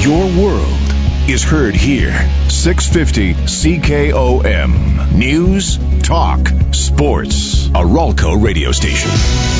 Your world is heard here. 650 CKOM. News, talk, sports. A Ralco radio station.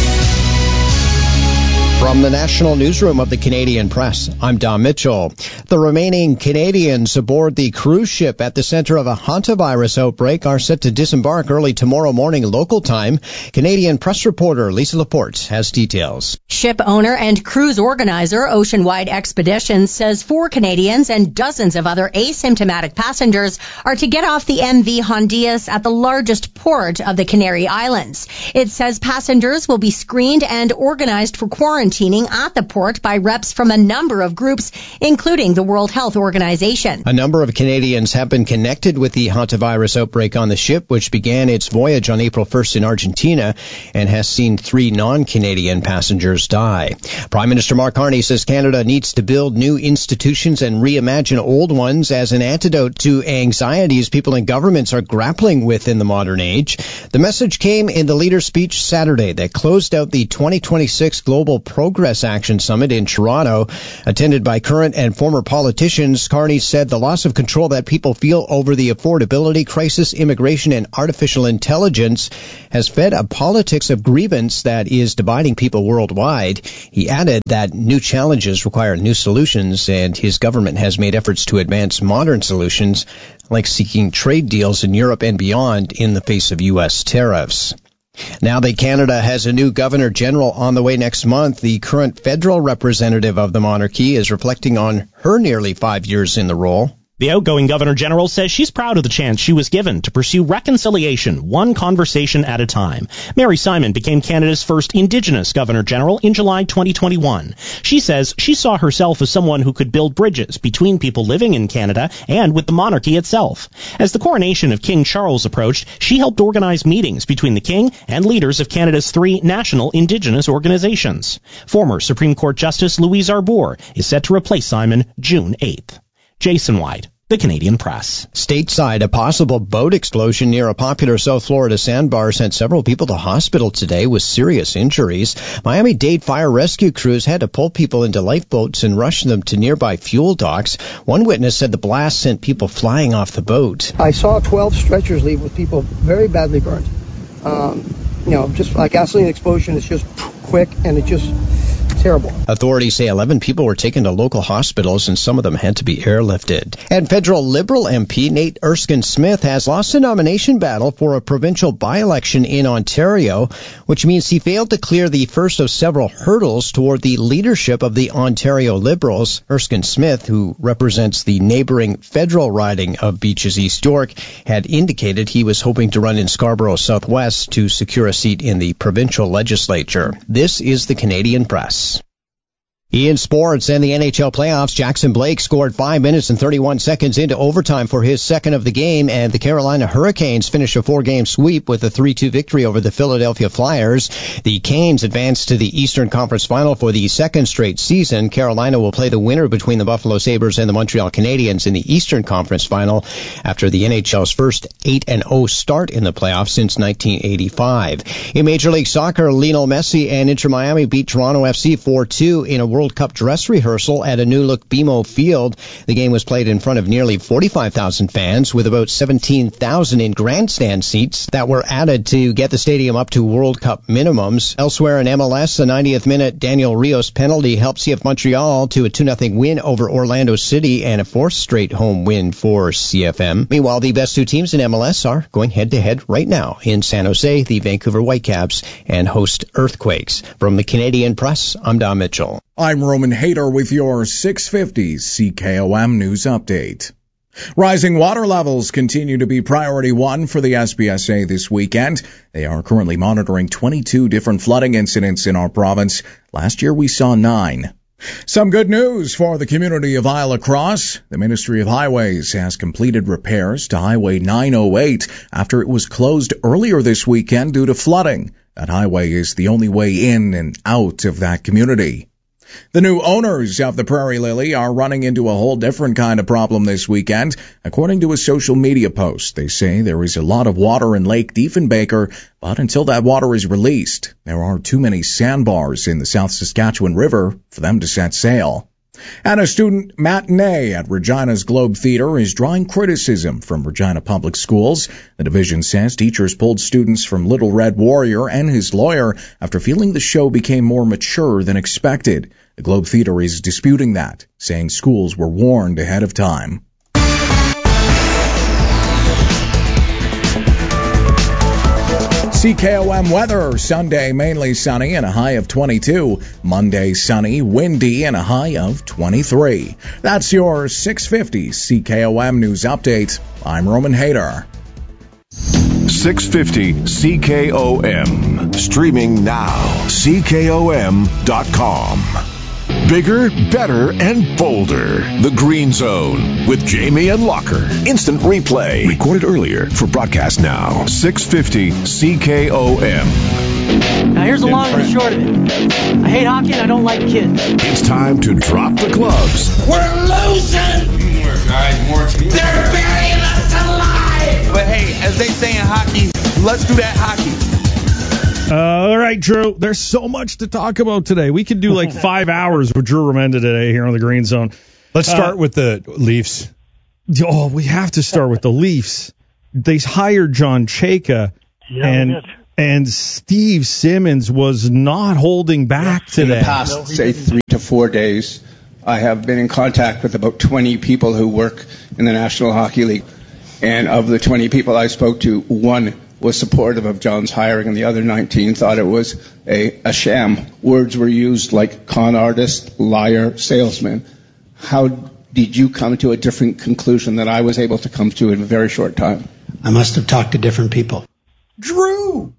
From the National Newsroom of the Canadian Press, I'm Don Mitchell. The remaining Canadians aboard the cruise ship at the center of a hantavirus outbreak are set to disembark early tomorrow morning local time. Canadian Press reporter Lisa Laporte has details. Ship owner and cruise organizer Oceanwide Expeditions says 4 Canadians and dozens of other asymptomatic passengers are to get off the MV Hondias at the largest port of the Canary Islands. It says passengers will be screened and organized for quarantining at the port by reps from a number of groups, including the World Health Organization. A number of Canadians have been connected with the hantavirus outbreak on the ship, which began its voyage on April 1st in Argentina and has seen 3 non-Canadian passengers die. Prime Minister Mark Carney says Canada needs to build new institutions and reimagine old ones as an antidote to anxieties people in governments are grappling with in the modern age. The message came in the leader's speech Saturday that closed out the 2026 Global Progress Action Summit in Toronto. Attended by current and former politicians, Carney said the loss of control that people feel over the affordability crisis, immigration, and artificial intelligence has fed a politics of grievance that is dividing people worldwide. He added that new challenges require new solutions, and his government has made efforts to advance modern solutions, like seeking trade deals in Europe and beyond in the face of U.S. tariffs. Now that Canada has a new Governor General on the way next month, the current federal representative of the monarchy is reflecting on her nearly 5 years in the role. The outgoing Governor General says she's proud of the chance she was given to pursue reconciliation, one conversation at a time. Mary Simon became Canada's first Indigenous Governor General in July 2021. She says she saw herself as someone who could build bridges between people living in Canada and with the monarchy itself. As the coronation of King Charles approached, she helped organize meetings between the King and leaders of Canada's 3 national Indigenous organizations. Former Supreme Court Justice Louise Arbour is set to replace Simon June 8th. Jason White, The Canadian Press. Stateside, a possible boat explosion near a popular South Florida sandbar sent several people to hospital today with serious injuries. Miami-Dade fire rescue crews had to pull people into lifeboats and rush them to nearby fuel docks. One witness said the blast sent people flying off the boat. I saw 12 stretchers leave with people very badly burned. Just like gasoline explosion, it's just quick and it just terrible. Authorities say 11 people were taken to local hospitals and some of them had to be airlifted. And federal Liberal MP Nate Erskine-Smith has lost a nomination battle for a provincial by-election in Ontario, which means he failed to clear the first of several hurdles toward the leadership of the Ontario Liberals. Erskine-Smith, who represents the neighboring federal riding of Beaches East York, had indicated he was hoping to run in Scarborough Southwest to secure a seat in the provincial legislature. This is the Canadian Press. In sports and the NHL playoffs, Jackson Blake scored 5 minutes and 31 seconds into overtime for his second of the game, and the Carolina Hurricanes finished a 4-game sweep with a 3-2 victory over the Philadelphia Flyers. The Canes advanced to the Eastern Conference Final for the second straight season. Carolina will play the winner between the Buffalo Sabres and the Montreal Canadiens in the Eastern Conference Final after the NHL's first 8-0 start in the playoffs since 1985. In Major League Soccer, Lionel Messi and Inter Miami beat Toronto FC 4-2 in a World Cup dress rehearsal at a new-look BMO Field. The game was played in front of nearly 45,000 fans, with about 17,000 in grandstand seats that were added to get the stadium up to World Cup minimums. Elsewhere in MLS, the 90th minute Daniel Rios penalty helped CF Montreal to a 2-0 win over Orlando City and a 4th straight home win for CFM. Meanwhile, the best 2 teams in MLS are going head-to-head right now. In San Jose, the Vancouver Whitecaps and host Earthquakes. From the Canadian Press, I'm Don Mitchell. I'm Roman Hayter with your 650 CKOM News Update. Rising water levels continue to be priority 1 for the SPSA this weekend. They are currently monitoring 22 different flooding incidents in our province. Last year we saw 9. Some good news for the community of Isla Cross. The Ministry of Highways has completed repairs to Highway 908 after it was closed earlier this weekend due to flooding. That highway is the only way in and out of that community. The new owners of the Prairie Lily are running into a whole different kind of problem this weekend. According to a social media post, they say there is a lot of water in Lake Diefenbaker, but until that water is released, there are too many sandbars in the South Saskatchewan River for them to set sail. And a student matinee at Regina's Globe Theatre is drawing criticism from Regina Public Schools. The division says teachers pulled students from Little Red Warrior and his lawyer after feeling the show became more mature than expected. The Globe Theatre is disputing that, saying schools were warned ahead of time. CKOM weather, Sunday mainly sunny and a high of 22. Monday sunny, windy and a high of 23. That's your 650 CKOM news update. I'm Roman Hayter. 650 CKOM. Streaming now. CKOM.com. Bigger, better, and bolder. The Green Zone with Jamie and Locker. Instant replay. Recorded earlier for broadcast now. 650 CKOM. Now here's the long and the short of it. I hate hockey and I don't like kids. It's time to drop the gloves. We're losing! More guys, more teams. They're burying us alive! But hey, as they say in hockey, let's do that hockey. All right, Drew, there's so much to talk about today. We could do like 5 hours with Drew Remenda today here on the Green Zone. Let's start with the Leafs. Oh, we have to start with the Leafs. They hired John Chayka, and Steve Simmons was not holding back today. In the past, say, 3 to 4 days, I have been in contact with about 20 people who work in the National Hockey League. And of the 20 people I spoke to, one was supportive of John's hiring, and the other 19 thought it was a sham. Words were used like con artist, liar, salesman. How did you come to a different conclusion than I was able to come to in a very short time? I must have talked to different people. Drew!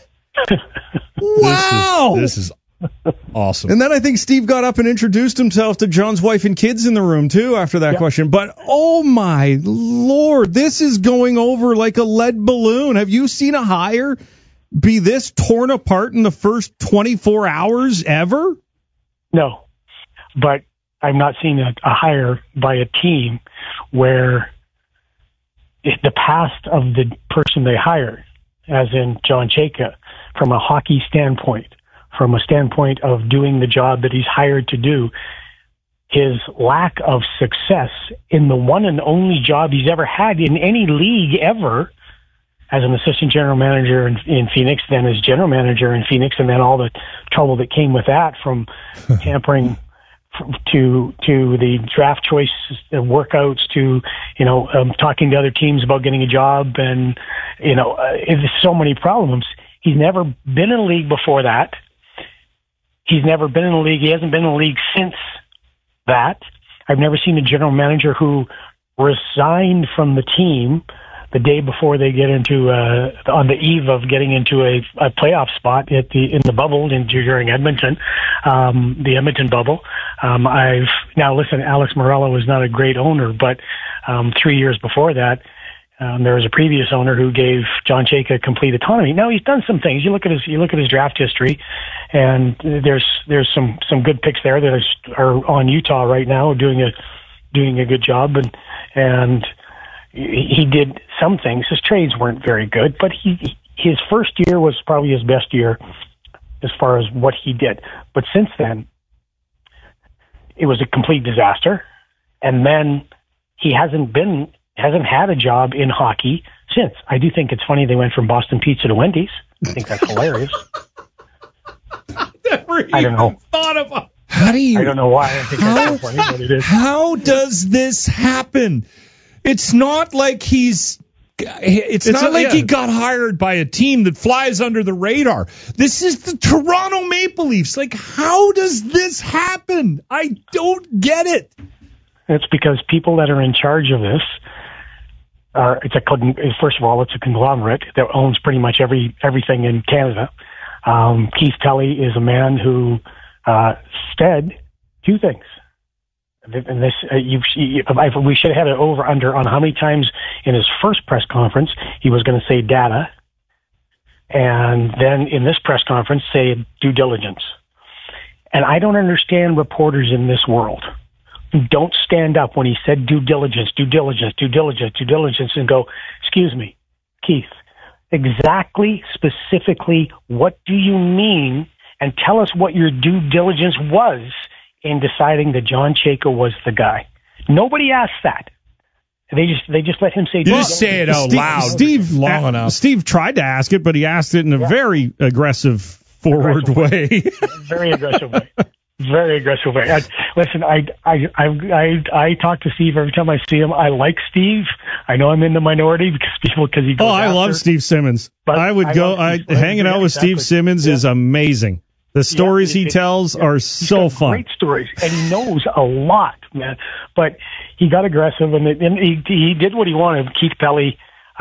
Wow! This is awesome. And then I think Steve got up and introduced himself to John's wife and kids in the room, too, after that question. But, oh, my Lord, this is going over like a lead balloon. Have you seen a hire be this torn apart in the first 24 hours ever? No, but I've not seen a hire by a team where the past of the person they hired, as in John Chayka, from a hockey standpoint, from a standpoint of doing the job that he's hired to do, his lack of success in the one and only job he's ever had in any league ever, as an assistant general manager in Phoenix, then as general manager in Phoenix, and then all the trouble that came with that, from tampering to the draft choice workouts to, talking to other teams about getting a job, and, there's so many problems. He's never been in a league before that. He's never been in the league. He hasn't been in the league since that. I've never seen a general manager who resigned from the team the day before they get into on the eve of getting into a playoff spot in the bubble during Edmonton, the Edmonton bubble. Alex Morello was not a great owner, but 3 years before that, there was a previous owner who gave John Chayka complete autonomy. Now he's done some things. You look at his draft history, and there's some good picks there that are on Utah right now, doing a good job, and he did some things. His trades weren't very good, but his first year was probably his best year as far as what he did. But since then, it was a complete disaster, and then he hasn't had a job in hockey since. I do think it's funny they went from Boston Pizza to Wendy's. I think that's hilarious. I don't know. Thought about. I don't know why I think that's so funny, but it is. How does this happen? It's not like he got hired by a team that flies under the radar. This is the Toronto Maple Leafs. Like, how does this happen? I don't get it. It's because people that are in charge of this first of all, it's a conglomerate that owns pretty much everything in Canada. Keith Telly is a man who said two things. And this, we should have had it over under on how many times in his first press conference he was going to say data, and then in this press conference say due diligence. And I don't understand reporters in this world who don't stand up when he said due diligence, and go, excuse me, Keith, exactly, specifically, what do you mean? And tell us what your due diligence was in deciding that John Chayka was the guy? Nobody asked that. They just let him say. You just say it out loud. Steve long enough. Steve tried to ask it, but he asked it in a very aggressive, forward way. Very aggressive way. Very aggressive way. Listen, I talk to Steve every time I see him. I like Steve. I know I'm in the minority because he goes. I love Steve Simmons. But hanging out with Steve Simmons is amazing. The stories he tells are so fun. Great stories, and he knows a lot, man. But he got aggressive, and he did what he wanted. Keith Pelley,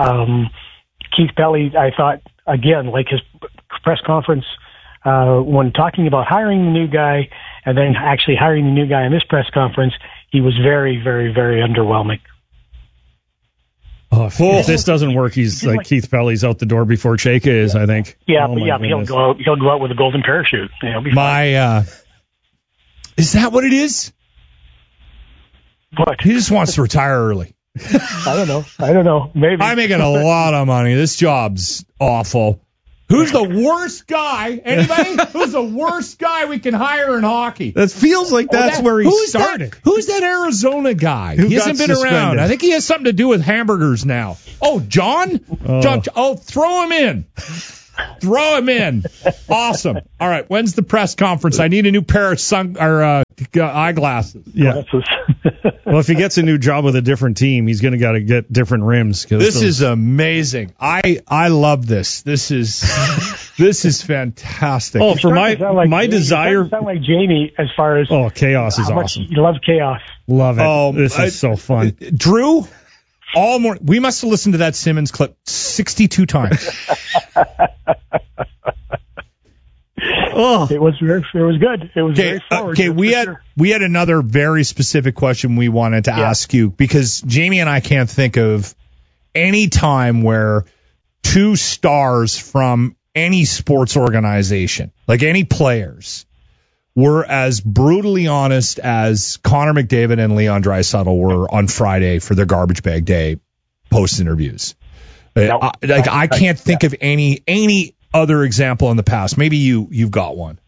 I thought, again, like his press conference, when talking about hiring the new guy and then actually hiring the new guy in this press conference, he was very, very, very underwhelming. If this doesn't work, he's like Keith Pelley's out the door before Chayka is, I think. Yeah, he'll go out with a golden parachute. Is that what it is? What? He just wants to retire early. I don't know. Maybe. I'm making a lot of money. This job's awful. Who's the worst guy? Anybody? Who's the worst guy we can hire in hockey? That feels like that's where he started. Who's that Arizona guy? He hasn't been around. I think he has something to do with hamburgers now. Oh, John? John. Oh, throw him in. Throw him in. Awesome. All right. When's the press conference? I need a new pair of eyeglasses. Yeah. Well, if he gets a new job with a different team, he's going to got to get different rims. This is amazing. I love this. This is fantastic. Oh, for my desire. It sound like Jamie as far as chaos is awesome. He loves chaos. Love it. Oh, this is so fun. Drew. All morning. We must have listened to that Simmons clip 62 times. It was good. It was very forward. Okay, we had another very specific question we wanted to ask you, because Jamie and I can't think of any time where two stars from any sports organization, like any players, were as brutally honest as Connor McDavid and Leon Draisaitl were on Friday for their garbage bag day post interviews. I can't think of any other example in the past. Maybe you've got one.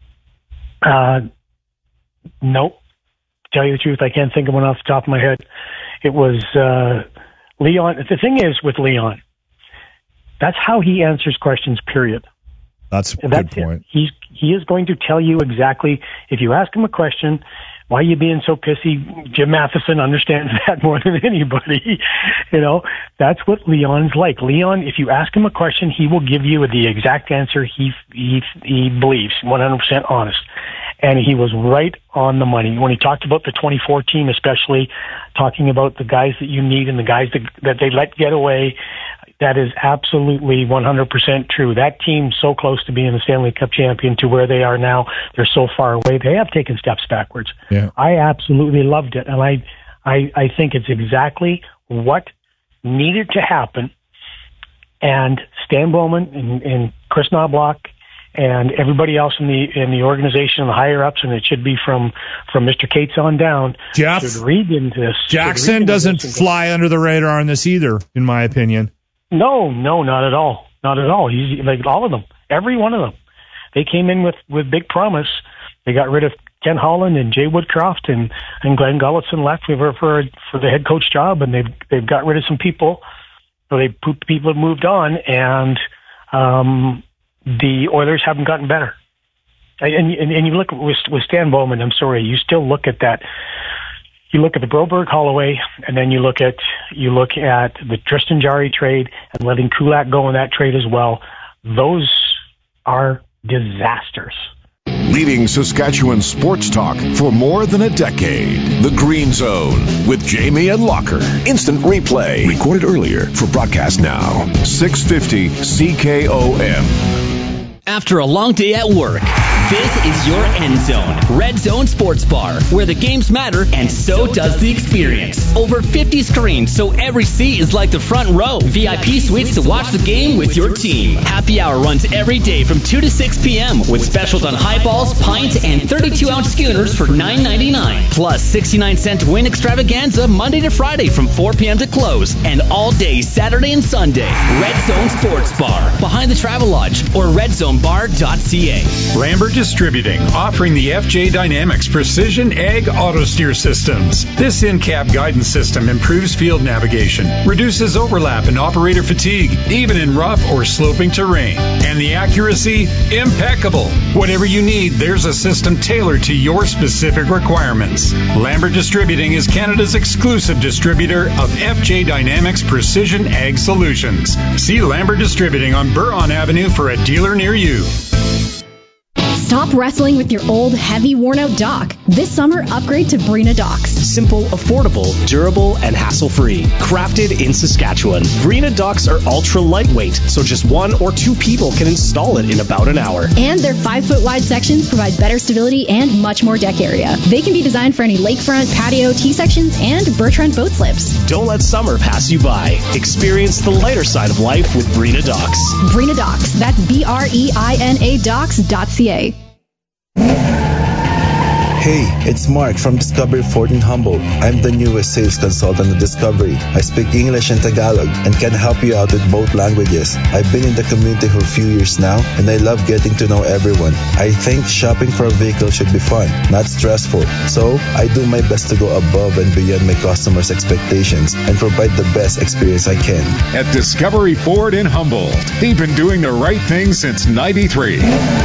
Nope. Tell you the truth, I can't think of one off the top of my head. It was Leon. The thing is with Leon, that's how he answers questions, period. That's a good point. He is going to tell you exactly, if you ask him a question, why are you being so pissy? Jim Matheson understands that more than anybody. That's what Leon's like. Leon, if you ask him a question, he will give you the exact answer he believes, 100% honest. And he was right on the money. When he talked about the 24 team, especially talking about the guys that you need and the guys that they let get away, that is absolutely 100% true. That team's so close to being a Stanley Cup champion to where they are now. They're so far away. They have taken steps backwards. Yeah. I absolutely loved it. And I think it's exactly what needed to happen. And Stan Bowman and Chris Knobloch and everybody else in the organization, the higher ups, and it should be from Mr. Cates on down, Jeff, should read into this. Jackson doesn't fly under the radar on this either, in my opinion. No, not at all. Not at all. He's like all of them, every one of them. They came in with big promise. They got rid of Ken Holland and Jay Woodcroft and Glenn Gulletson left for the head coach job, and they've got rid of some people. So people have moved on, and the Oilers haven't gotten better. And you look with Stan Bowman. I'm sorry, you still look at that. You look at the Broberg Holloway, and then you look at the Tristan Jarry trade and letting Kulak go in that trade as well. Those are disasters. Leading Saskatchewan sports talk for more than a decade. The Green Zone with Jamie and Locker. Instant replay. Recorded earlier for broadcast now. 650 CKOM. After a long day at work, this is your end zone. Red Zone Sports Bar, where the games matter and so does the experience. Over 50 screens, so every seat is like the front row. VIP suites to watch the game with your team. Happy hour runs every day from 2 to 6 p.m. with specials on highballs, pints, and 32-ounce schooners for $9.99. Plus 69-cent win extravaganza Monday to Friday from 4 p.m. to close. And all day Saturday and Sunday. Red Zone Sports Bar, behind the Travel Lodge or Red Zone redzonebar.ca. Lambert Distributing, offering the FJ Dynamics Precision Ag Auto Steer Systems. This in-cab guidance system improves field navigation, reduces overlap and operator fatigue, even in rough or sloping terrain. And the accuracy, impeccable. Whatever you need, there's a system tailored to your specific requirements. Lambert Distributing is Canada's exclusive distributor of FJ Dynamics Precision Ag Solutions. See Lambert Distributing on Buron Avenue for a dealer near you. Stop wrestling with your old, heavy, worn-out dock. This summer, upgrade to Brina docks. Simple, affordable, durable, and hassle-free. Crafted in Saskatchewan. Brina docks are ultra-lightweight, so just 1 or 2 people can install it in about an hour. And their 5-foot-wide sections provide better stability and much more deck area. They can be designed for any lakefront, patio, T-sections, and Bertrand boat slips. Don't let summer pass you by. Experience the lighter side of life with Brina docks. Brina docks. That's BREINA docks.ca. Hey, it's Mark from Discovery Ford in Humboldt. I'm the newest sales consultant at Discovery. I speak English and Tagalog and can help you out with both languages. I've been in the community for a few years now, and I love getting to know everyone. I think shopping for a vehicle should be fun, not stressful. So, I do my best to go above and beyond my customers' expectations and provide the best experience I can. At Discovery Ford in Humboldt, they've been doing the right thing since '93.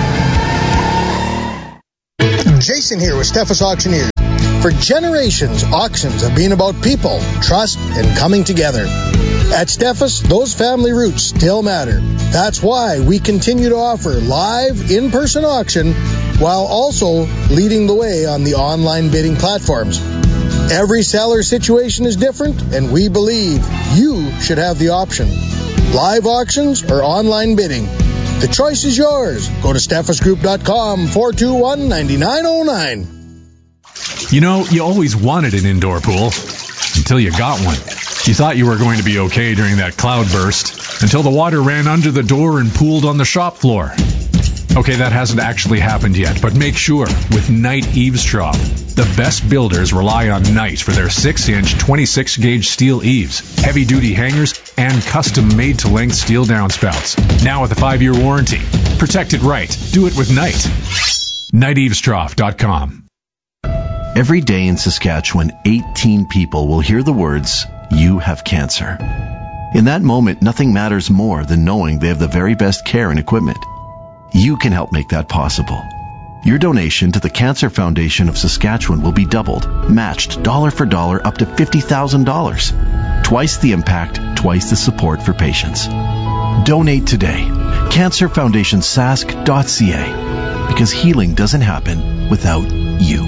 Jason here with Steffes Auctioneers. For generations, auctions have been about people, trust, and coming together. At Steffes, those family roots still matter. That's why we continue to offer live, in-person auction while also leading the way on the online bidding platforms. Every seller situation is different, and we believe you should have the option. Live auctions or online bidding. The choice is yours. Go to steffesgroup.com, 421-9909. You know, you always wanted an indoor pool until you got one. You thought you were going to be okay during that cloud burst until the water ran under the door and pooled on the shop floor. Okay, that hasn't actually happened yet, but make sure with Knight Eaves Trough. The best builders rely on Knight for their 6-inch, 26-gauge steel eaves, heavy-duty hangers, and custom made-to-length steel downspouts. Now with a 5-year warranty. Protect it right. Do it with Knight. KnightEavesTrough.com. Every day in Saskatchewan, 18 people will hear the words, "You have cancer." In that moment, nothing matters more than knowing they have the very best care and equipment. You can help make that possible. Your donation to the Cancer Foundation of Saskatchewan will be doubled, matched dollar for dollar up to $50,000. Twice the impact, twice the support for patients. Donate today. CancerFoundationSask.ca. Because healing doesn't happen without you.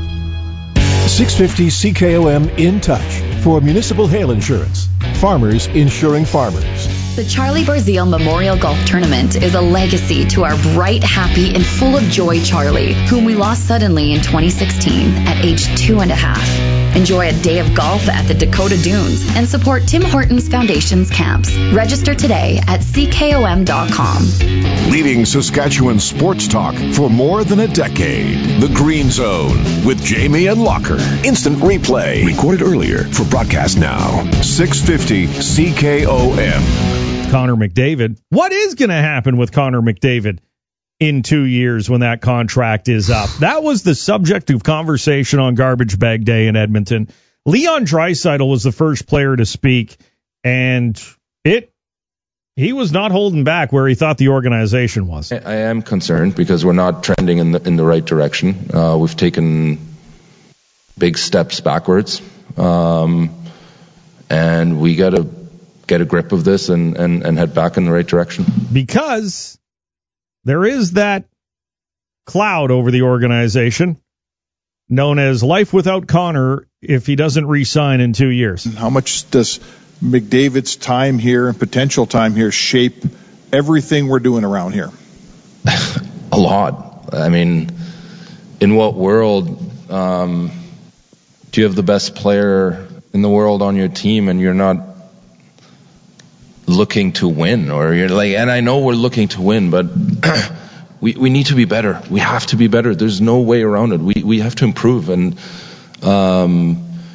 650 CKOM In Touch for municipal hail insurance. Farmers insuring farmers. The Charlie Barzile Memorial Golf Tournament is a legacy to our bright, happy, and full of joy Charlie, whom we lost suddenly in 2016 at age 2.5. Enjoy a day of golf at the Dakota Dunes and support Tim Hortons Foundation's camps. Register today at ckom.com. Leading Saskatchewan sports talk for more than a decade. The Green Zone with Jamie and Locker. Instant replay. Recorded earlier for broadcast now. 650 CKOM. Connor McDavid. What is going to happen with Connor McDavid in 2 years when that contract is up? That was the subject of conversation on Garbage Bag Day in Edmonton. Leon Draisaitl was the first player to speak, and he was not holding back where he thought the organization was. I am concerned because we're not trending in the right direction. We've taken big steps backwards, and we got to get a grip of this and head back in the right direction. Because there is that cloud over the organization known as life without Connor if he doesn't re-sign in 2 years. How much does McDavid's time here and potential time here shape everything we're doing around here? A lot. I mean, in what world do you have the best player in the world on your team and you're not looking to win? Or you're like, and I know we're looking to win, but we need to be better. We have to be better. There's no way around it. We have to improve. And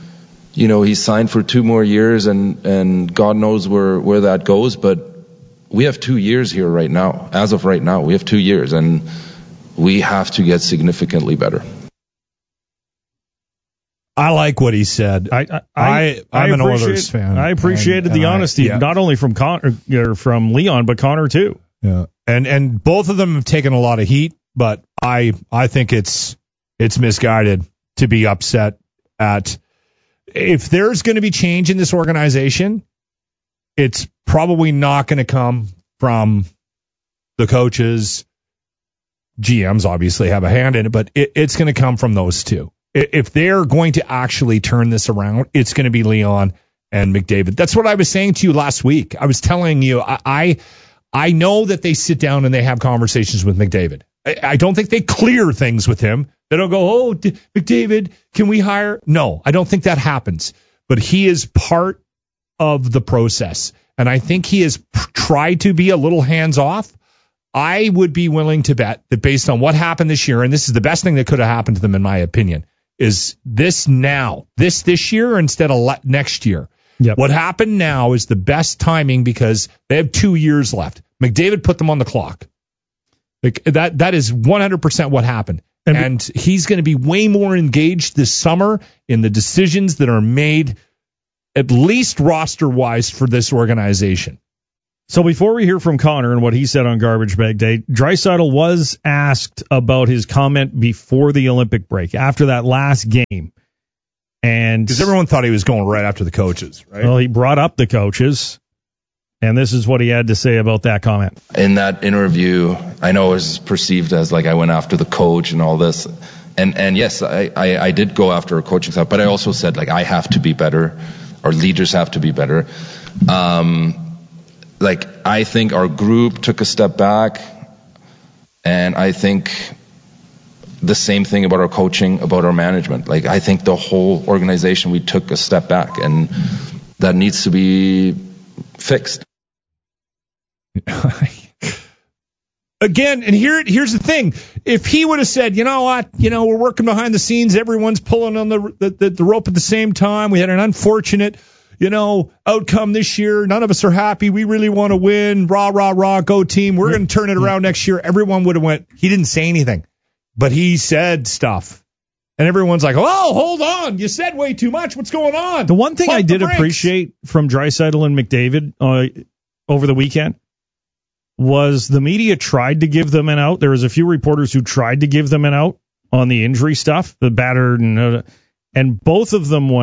he signed for 2 more years, and God knows where that goes. But we have 2 years here right now. As of right now, we have 2 years, and we have to get significantly better. I like what he said. I'm an Oilers fan. I appreciated the honesty, not only from from Leon, but Connor too. Yeah, and both of them have taken a lot of heat, but I think it's misguided to be upset at. If there's going to be change in this organization, it's probably not going to come from the coaches. GMs obviously have a hand in it, but it's going to come from those two. If they're going to actually turn this around, it's going to be Leon and McDavid. That's what I was saying to you last week. I was telling you, I know that they sit down and they have conversations with McDavid. I don't think they clear things with him. They don't go, oh, McDavid, can we hire? No, I don't think that happens. But he is part of the process. And I think he has tried to be a little hands-off. I would be willing to bet that based on what happened this year, and this is the best thing that could have happened to them in my opinion, is this now, this year instead of next year. Yep. What happened now is the best timing because they have 2 years left. McDavid put them on the clock. Like that is 100% what happened. And he's going to be way more engaged this summer in the decisions that are made, at least roster-wise, for this organization. So before we hear from Connor and what he said on Garbage Bag Day, Draisaitl was asked about his comment before the Olympic break, after that last game. And because everyone thought he was going right after the coaches, right? Well, he brought up the coaches, and this is what he had to say about that comment. In that interview, I know it was perceived as like I went after the coach and all this. And yes, I did go after a coaching staff, but I also said, like, I have to be better. Our leaders have to be better. Like, I think our group took a step back, and I think the same thing about our coaching, about our management. Like, I think the whole organization, we took a step back, and that needs to be fixed. Again, and here's the thing. If he would have said, you know what, we're working behind the scenes, everyone's pulling on the rope at the same time. We had an unfortunate, outcome this year. None of us are happy. We really want to win. Rah, rah, rah, go team. We're going to turn it around next year. Everyone would have went, he didn't say anything, but he said stuff. And everyone's like, oh, hold on. You said way too much. What's going on? The one thing I did appreciate from Draisaitl and McDavid over the weekend was the media tried to give them an out. There was a few reporters who tried to give them an out on the injury stuff, the battered, and both of them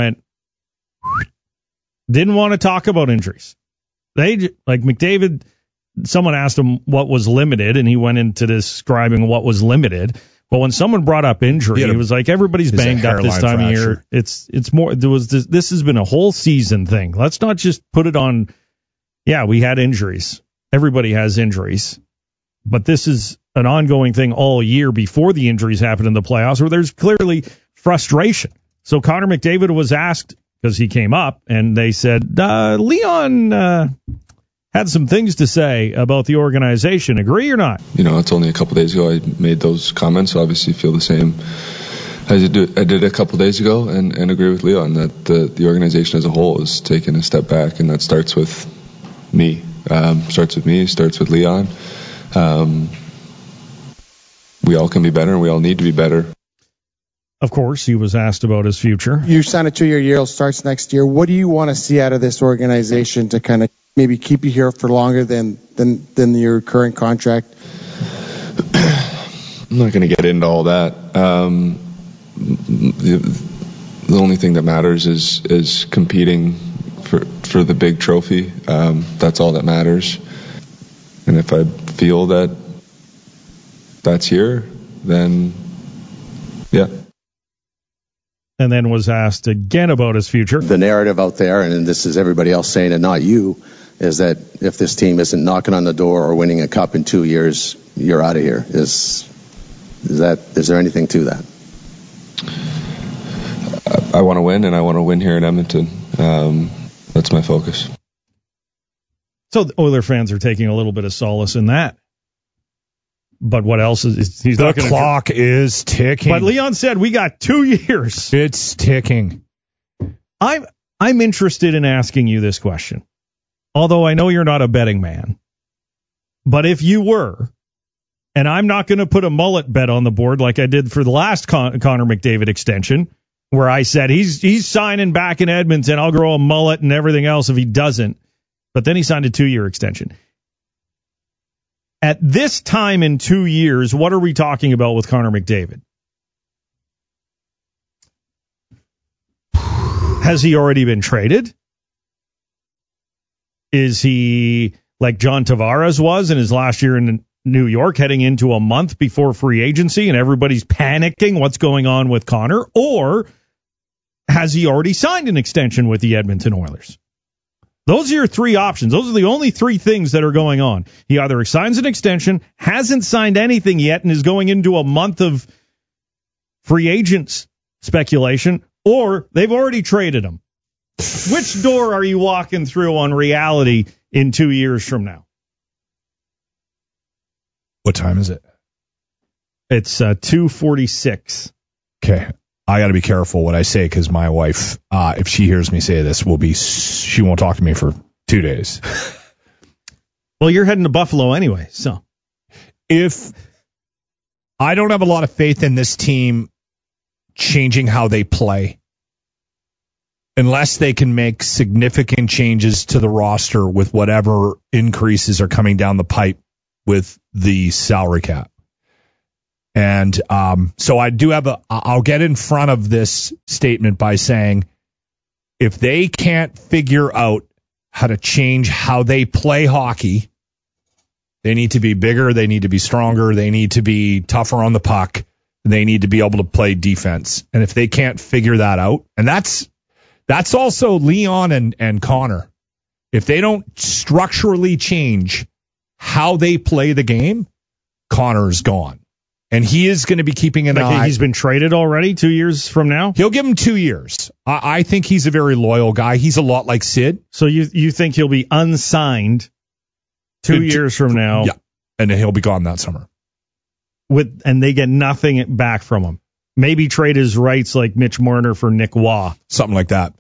didn't want to talk about injuries. They, like McDavid, someone asked him what was limited, and he went into describing what was limited. But when someone brought up injury, he was like, everybody's banged up this time of year. It's more. This has been a whole season thing. Let's not just put it on. Yeah, we had injuries. Everybody has injuries, but this is an ongoing thing all year before the injuries happen in the playoffs, where there's clearly frustration. So Connor McDavid was asked, because he came up, and they said, Leon had some things to say about the organization. Agree or not? It's only a couple days ago I made those comments. So obviously feel the same as I did a couple days ago, and agree with Leon that the organization as a whole is taking a step back, and that starts with me. Starts with Leon. We all can be better, and we all need to be better. Of course, he was asked about his future. You signed a 2-year deal, starts next year. What do you want to see out of this organization to kind of maybe keep you here for longer than your current contract? I'm not going to get into all that. The only thing that matters is competing for the big trophy. That's all that matters. And if I feel that that's here, then yeah. And then was asked again about his future. The narrative out there, and this is everybody else saying it, not you, is that if this team isn't knocking on the door or winning a cup in 2 years, you're out of here. Is there anything to that? I want to win, and I want to win here in Edmonton. That's my focus. So the Oiler fans are taking a little bit of solace in that. But what else is he's the clock is ticking. But Leon said we got 2 years. It's ticking. I'm interested in asking you this question. Although I know you're not a betting man, But if you were, and I'm not going to put a mullet bet on the board like I did for the last Connor McDavid extension, where I said he's signing back in Edmonton, I'll grow a mullet and everything else if he doesn't. But then he signed a 2-year extension. At this time in 2 years, what are we talking about with Connor McDavid? Has he already been traded? Is he like John Tavares was in his last year in New York, heading into a month before free agency and everybody's panicking what's going on with Connor? Or has he already signed an extension with the Edmonton Oilers? Those are your three options. Those are the only three things that are going on. He either signs an extension, hasn't signed anything yet, and is going into a month of free agents speculation, or they've already traded him. Which door are you walking through on reality in 2 years from now? What time is it? It's 2:46. Okay. I got to be careful what I say because my wife, if she hears me say this, she won't talk to me for 2 days. Well, you're heading to Buffalo anyway, so. If I don't have a lot of faith in this team changing how they play, unless they can make significant changes to the roster with whatever increases are coming down the pipe with the salary cap. And so I do have I'll get in front of this statement by saying if they can't figure out how to change how they play hockey, they need to be bigger, they need to be stronger, they need to be tougher on the puck, they need to be able to play defense. And if they can't figure that out, and that's also Leon and Connor, if they don't structurally change how they play the game, Connor's gone. And he is going to be keeping an eye. He's been traded already 2 years from now? He'll give him 2 years. I think he's a very loyal guy. He's a lot like Sid. So you think he'll be unsigned 2 years from now? Yeah, and then he'll be gone that summer. And they get nothing back from him. Maybe trade his rights like Mitch Marner for Nick Waugh. Something like that.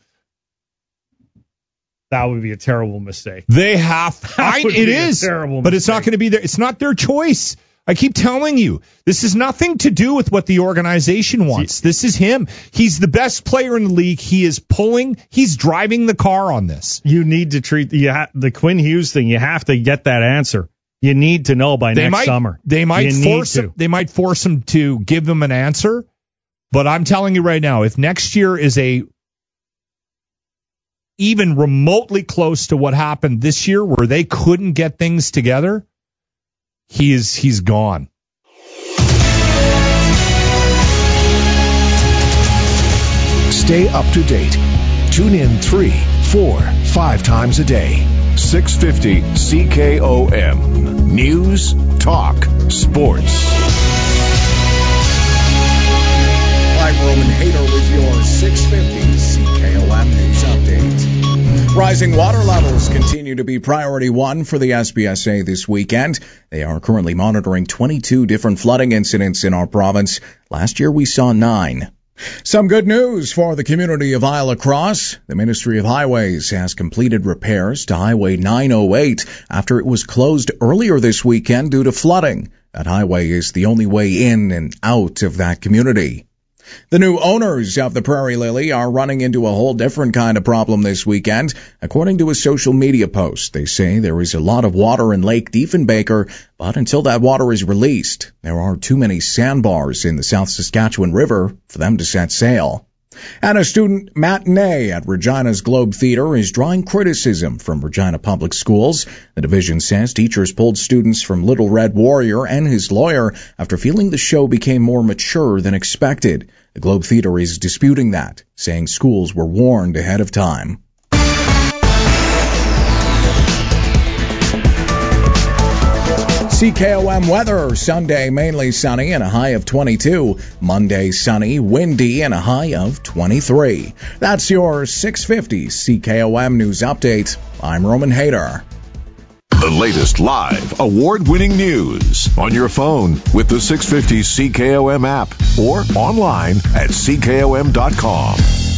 That would be a terrible mistake. They have. It is. Terrible but mistake. It's not going to be there. It's not their choice. I keep telling you, this has nothing to do with what the organization wants. This is him. He's the best player in the league. He's driving the car on this. You need to treat the Quinn Hughes thing. You have to get that answer. You need to know by next summer. They might force him to give them an answer. But I'm telling you right now, if next year is even remotely close to what happened this year, where they couldn't get things together, he's gone. Stay up to date. Tune in 3, 4, 5 times a day. 650 CKOM. News, talk, sports. I'm Roman Hader with your 650 CKOM News Update. Rising water levels continue to be priority one for the SPSA this weekend. They are currently monitoring 22 different flooding incidents in our province. Last year we saw 9. Some good news for the community of Isle Cross. The Ministry of Highways has completed repairs to Highway 908 after it was closed earlier this weekend due to flooding. That highway is the only way in and out of that community. The new owners of the Prairie Lily are running into a whole different kind of problem this weekend. According to a social media post, they say there is a lot of water in Lake Diefenbaker, but until that water is released, there are too many sandbars in the South Saskatchewan River for them to set sail. And a student matinee at Regina's Globe Theatre is drawing criticism from Regina Public Schools. The division says teachers pulled students from Little Red Warrior and his lawyer after feeling the show became more mature than expected. The Globe Theatre is disputing that, saying schools were warned ahead of time. CKOM weather, Sunday mainly sunny and a high of 22. Monday sunny, windy and a high of 23. That's your 650 CKOM News Update. I'm Roman Hader. The latest live, award-winning news on your phone with the 650 CKOM app or online at CKOM.com.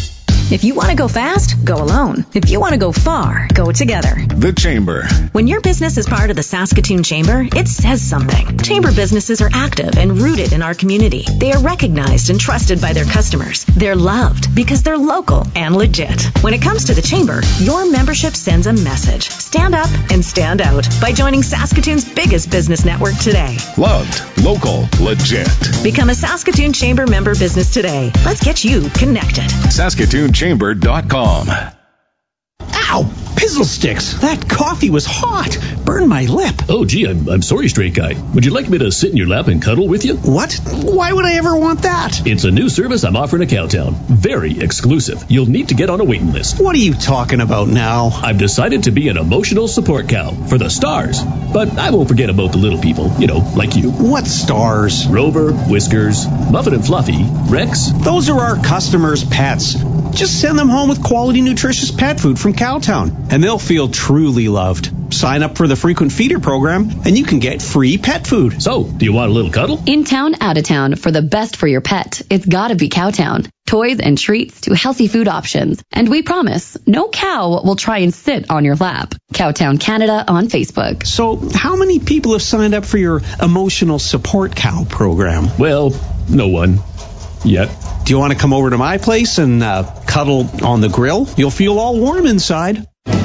If you want to go fast, go alone. If you want to go far, go together. The Chamber. When your business is part of the Saskatoon Chamber, it says something. Chamber businesses are active and rooted in our community. They are recognized and trusted by their customers. They're loved because they're local and legit. When it comes to the Chamber, your membership sends a message. Stand up and stand out by joining Saskatoon's biggest business network today. Loved, local, legit. Become a Saskatoon Chamber member business today. Let's get you connected. SaskatoonChamber.com. Ow! Pizzle sticks! That coffee was hot! Burned my lip. Oh, gee, I'm sorry, straight guy. Would you like me to sit in your lap and cuddle with you? What? Why would I ever want that? It's a new service I'm offering at Cowtown. Very exclusive. You'll need to get on a waiting list. What are you talking about now? I've decided to be an emotional support cow for the stars. But I won't forget about the little people, like you. What stars? Rover, Whiskers, Muffin and Fluffy, Rex. Those are our customers' pets. Just send them home with quality, nutritious pet food from Cowtown, and they'll feel truly loved. Sign up for the frequent feeder program, and you can get free pet food. So, do you want a little cuddle? In town, out of town, for the best for your pet, it's gotta be Cowtown. Toys and treats to healthy food options. And we promise, no cow will try and sit on your lap. Cowtown Canada on Facebook. So, how many people have signed up for your emotional support cow program? Well, no one. Yet. Do you want to come over to my place and cuddle on the grill? You'll feel all warm inside.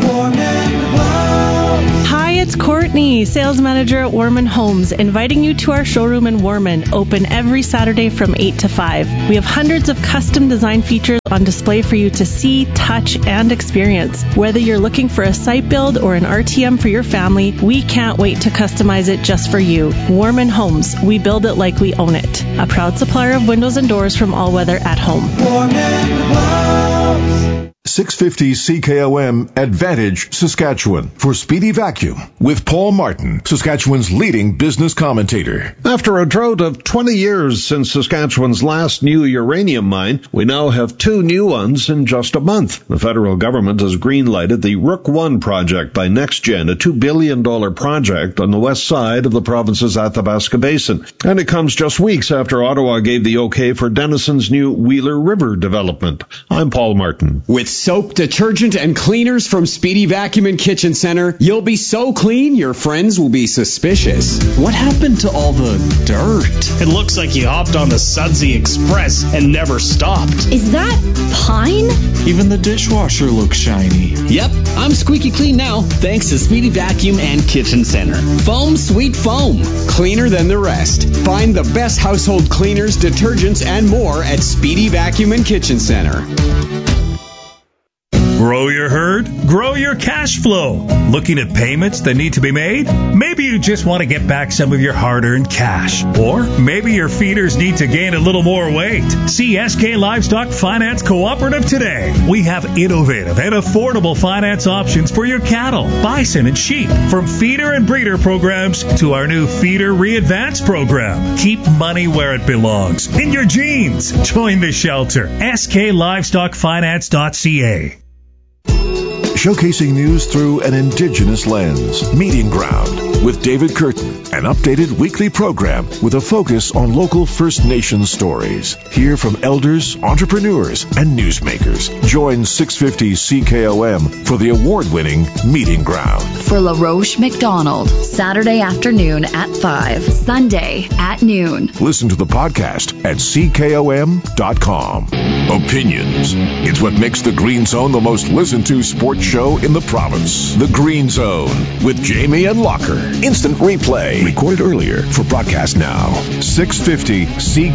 Hi, it's Courtney, sales manager at Warman Homes, inviting you to our showroom in Warman, open every Saturday from 8 to 5. We have hundreds of custom design features on display for you to see, touch, and experience. Whether you're looking for a site build or an RTM for your family, we can't wait to customize it just for you. Warman Homes, we build it like we own it. A proud supplier of windows and doors from All Weather at Home. 650 CKOM Advantage, Saskatchewan, for Speedy Vacuum with Paul Martin, Saskatchewan's leading business commentator. After a drought of 20 years since Saskatchewan's last new uranium mine, we now have 2 new ones in just a month. The federal government has green-lighted the Rook I project by NextGen, a $2 billion project on the west side of the province's Athabasca Basin. And it comes just weeks after Ottawa gave the okay for Denison's new Wheeler River development. I'm Paul Martin. With soap, detergent, and cleaners from Speedy Vacuum and Kitchen Center, you'll be so clean your friends will be suspicious. What happened to all the dirt? It looks like you hopped on the Sudsy Express and never stopped. Is that pine? Even the dishwasher looks shiny. Yep, I'm squeaky clean now, thanks to Speedy Vacuum and Kitchen Center. Foam, sweet foam. Cleaner than the rest. Find the best household cleaners, detergents, and more at Speedy Vacuum and Kitchen Center. Grow your herd, grow your cash flow. Looking at payments that need to be made? Maybe you just want to get back some of your hard-earned cash. Or maybe your feeders need to gain a little more weight. See SK Livestock Finance Cooperative today. We have innovative and affordable finance options for your cattle, bison, and sheep. From feeder and breeder programs to our new Feeder Re-Advance program. Keep money where it belongs, in your jeans. Join the shelter. SKLivestockFinance.ca. Showcasing news through an Indigenous lens. Meeting Ground with David Curtin, an updated weekly program with a focus on local First Nations stories. Hear from elders, entrepreneurs, and newsmakers. Join 650 CKOM for the award-winning Meeting Ground. For LaRoche McDonald, Saturday afternoon at 5, Sunday at noon. Listen to the podcast at CKOM.com. Opinions. It's what makes the Green Zone the most listened to sports show in the province. The Green Zone with Jamie and Locker. Instant replay. Recorded earlier for broadcast now. 650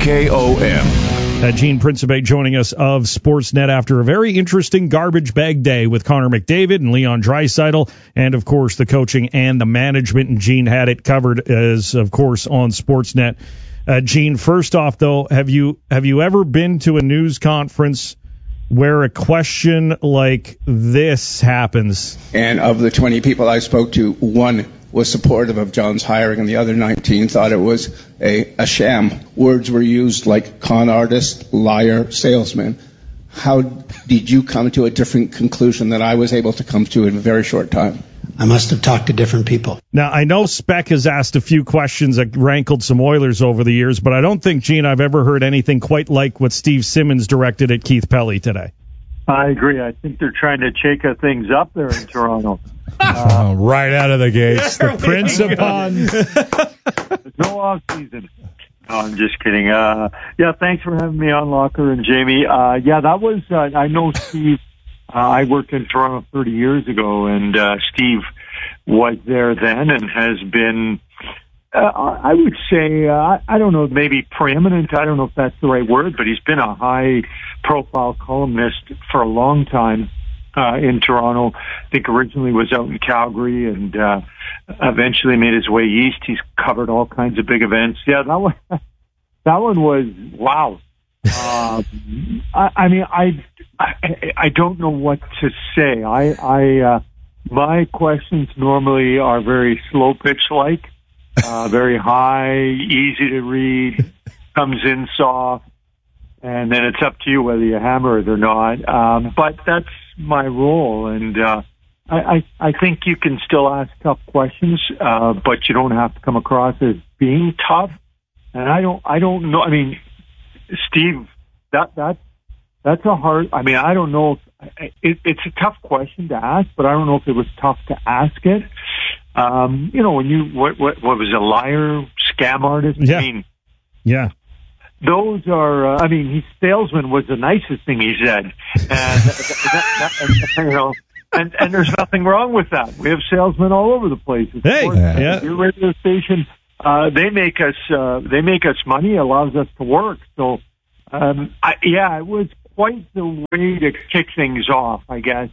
CKOM. Gene Principe joining us of Sportsnet after a very interesting garbage bag day with Connor McDavid and Leon Draisaitl, and of course the coaching and the management. And Gene had it covered as, of course, on Sportsnet. Gene, first off though, have you ever been to a news conference where a question like this happens? And of the 20 people I spoke to, one was supportive of John's hiring, and the other 19 thought it was a sham. Words were used like con artist, liar, salesman. How did you come to a different conclusion than I was able to come to in a very short time? I must have talked to different people. Now, I know Speck has asked a few questions that rankled some Oilers over the years, but I don't think, Gene, I've ever heard anything quite like what Steve Simmons directed at Keith Pelly today. I agree. I think they're trying to Cheka things up there in Toronto. Right out of the gates. The Prince of Puns. There's no off season. No, I'm just kidding. Yeah, thanks for having me on, Locker and Jamie. That was, I know Steve, I worked in Toronto 30 years ago, and Steve was there then and has been, I would say, I don't know, maybe preeminent. I don't know if that's the right word, but he's been a high-profile columnist for a long time in Toronto. I think originally was out in Calgary and eventually made his way east. He's covered all kinds of big events. Yeah, that one was wow. I don't know what to say. My questions normally are very slow pitch like. Very high, easy to read, comes in soft, and then it's up to you whether you hammer it or not. But that's my role, and I think you can still ask tough questions, but you don't have to come across as being tough. And I don't know. I mean, Steve, that's a hard. I mean, I don't know. It's a tough question to ask, but I don't know if it was tough to ask it. When what was a liar, scam artist? Yeah. I mean, yeah. Those are, his salesman was the nicest thing he said. And there's nothing wrong with that. We have salesmen all over the place. Your radio station, they make us money, allows us to work. So, it was quite the way to kick things off, I guess.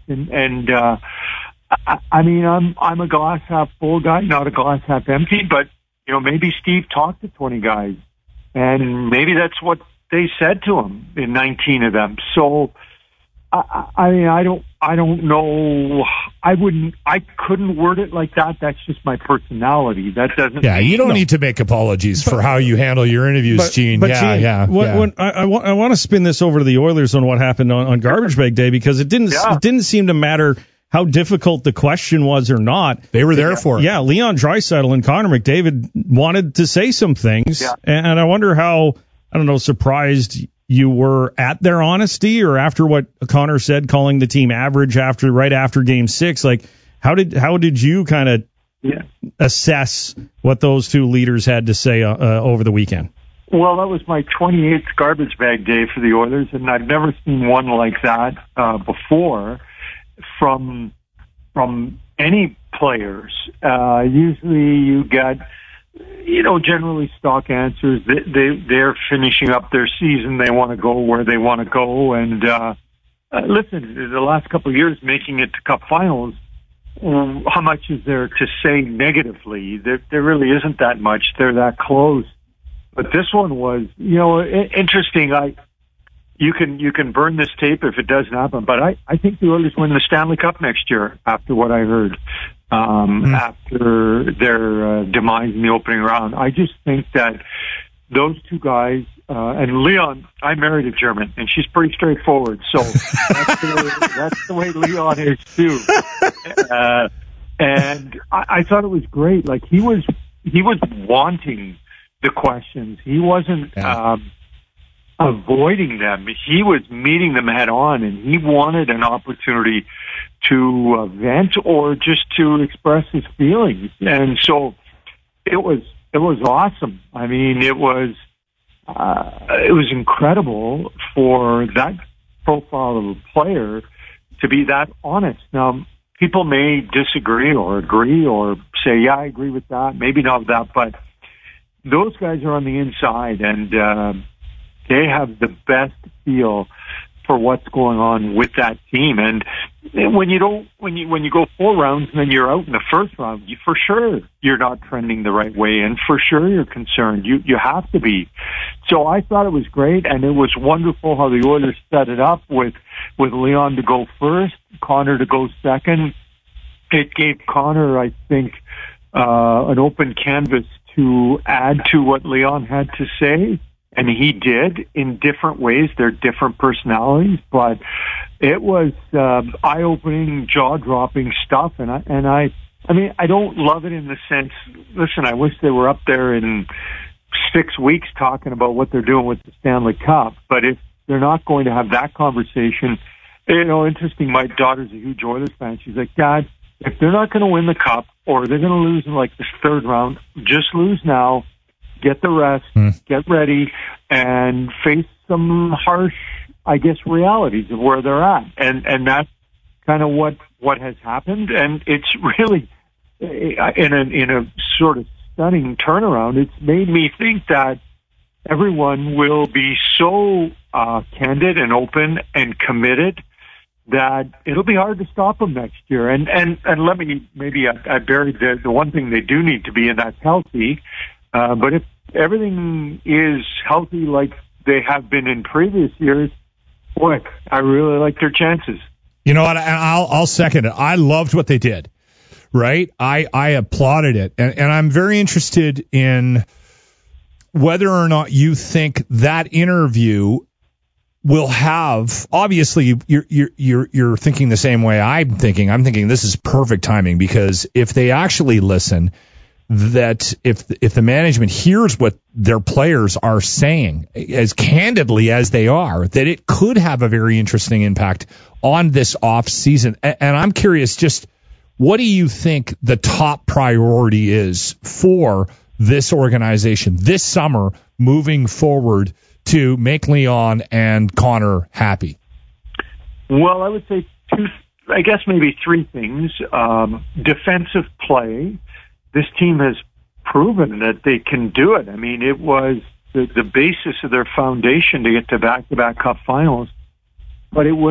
I'm a glass half full guy, not a glass half empty, but, maybe Steve talked to 20 guys and maybe that's what they said to him in 19 of them. So, I don't know. I couldn't word it like that. That's just my personality. That doesn't. Yeah, you don't need to make apologies for how you handle your interviews, Gene. I want to spin this over to the Oilers on what happened on Garbage Bag Day, because it didn't seem to matter how difficult the question was or not. They were there for it. Yeah, Leon Draisaitl and Connor McDavid wanted to say some things, and I wonder how, surprised you were at their honesty, or after what Connor said, calling the team average right after Game 6. Like, how did you kind of assess what those two leaders had to say over the weekend? Well, that was my 28th Garbage Bag Day for the Oilers, and I've never seen one like that before from any players. Usually you get, generally stock answers. They're finishing up their season. They want to go where they want to go. And listen, the last couple of years making it to Cup Finals, how much is there to say negatively? There really isn't that much. They're that close. But this one was, interesting. You can burn this tape if it doesn't happen, but I think the Oilers win the Stanley Cup next year after what I heard, after their demise in the opening round. I just think that those two guys, and Leon, I married a German, and she's pretty straightforward, so that's the way Leon is too. And I thought it was great. Like, he was wanting the questions. He wasn't avoiding them. He was meeting them head on, and he wanted an opportunity to vent or just to express his feelings. And so it was awesome. I mean, it was incredible for that profile of a player to be that honest. Now, people may disagree or agree or say, yeah, I agree with that, maybe not with that, but those guys are on the inside, and they have the best feel for what's going on with that team. And when you go 4 rounds and then you're out in the first round, for sure you're not trending the right way, and for sure you're concerned. You have to be. So I thought it was great, and it was wonderful how the Oilers set it up with Leon to go first, Connor to go second. It gave Connor, I think, an open canvas to add to what Leon had to say. And he did in different ways. They're different personalities, but it was eye-opening, jaw-dropping stuff. And I don't love it in the sense. Listen, I wish they were up there in 6 weeks talking about what they're doing with the Stanley Cup. But if they're not going to have that conversation, Interesting. My daughter's a huge Oilers fan. She's like, Dad, if they're not going to win the cup or they're going to lose in like this third round, just lose now, get the rest, get ready, and face some harsh, I guess, realities of where they're at. And that's kind of what has happened. And it's really, in a sort of stunning turnaround, it's made me think that everyone will be so candid and open and committed that it'll be hard to stop them next year. And let me, maybe I buried the one thing they do need to be, and that's healthy. But if everything is healthy like they have been in previous years, boy, I really like their chances. You know what? I'll second it. I loved what they did, right? I applauded it. And I'm very interested in whether or not you think that interview will have, obviously you're thinking the same way I'm thinking. I'm thinking this is perfect timing, because if they actually listen, that if the management hears what their players are saying as candidly as they are, that it could have a very interesting impact on this off season. And I'm curious, just what do you think the top priority is for this organization this summer moving forward to make Leon and Connor happy? Well, I would say maybe three things. Defensive play. This team has proven that they can do it. I mean, it was the basis of their foundation to get to back-to-back cup finals, but it was